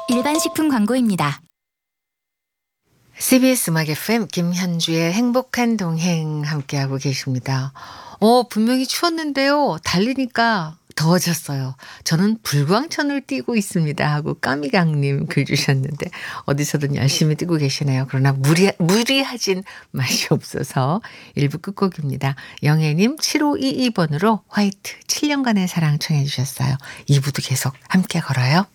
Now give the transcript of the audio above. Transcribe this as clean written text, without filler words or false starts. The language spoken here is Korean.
일반식품 광고입니다. CBS 음악 FM 김현주의 행복한 동행 함께하고 계십니다. 분명히 추웠는데요. 달리니까 더워졌어요. 저는 불광천을 뛰고 있습니다 하고 까미강님 글 주셨는데 어디서든 열심히 뛰고 계시네요. 그러나 무리하진 맛이 없어서 1부 끝곡입니다. 영애님 7522번으로 화이트 7년간의 사랑 청해 주셨어요. 2부도 계속 함께 걸어요.